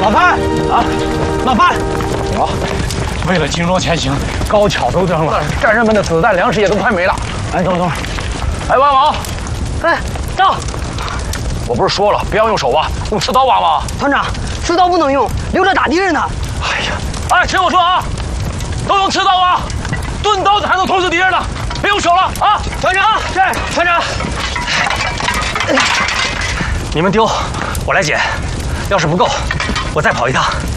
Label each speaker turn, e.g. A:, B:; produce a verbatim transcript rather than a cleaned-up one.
A: 老范啊，老范，
B: 啊！为了金融前行，高桥都扔了，战士们的子弹、粮食也都快没了。哎，等会儿等会儿，哎，万王，
A: 哎，到。
B: 我不是说了，不要用手挖，用刺刀挖吗？
A: 团长，刺刀不能用，留着打敌人呢。
B: 哎呀，哎，听我说啊，都用刺刀挖，钝刀子还能捅死敌人呢，别用手了啊！团长，是团长。你们丢，我来捡，要是不够，我再跑一趟。